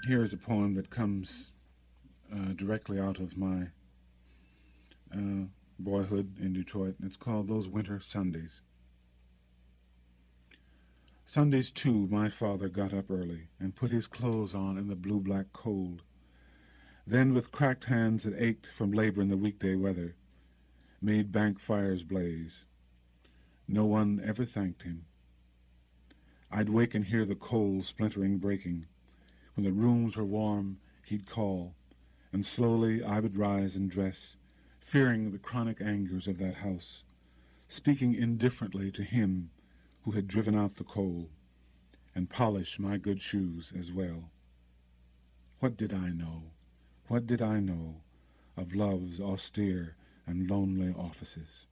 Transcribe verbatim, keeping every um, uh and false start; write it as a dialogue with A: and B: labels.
A: Here is a poem that comes uh, directly out of my uh, boyhood in Detroit. It's called Those Winter Sundays. Sundays, too, my father got up early and put his clothes on in the blue-black cold. Then, with cracked hands that ached from labor in the weekday weather, made bank fires blaze. No one ever thanked him. I'd wake and hear the coal splintering breaking. When the rooms were warm, he'd call, and slowly I would rise and dress, fearing the chronic angers of that house, speaking indifferently to him who had driven out the coal, and polish my good shoes as well. What did I know, what did I know of love's austere and lonely offices?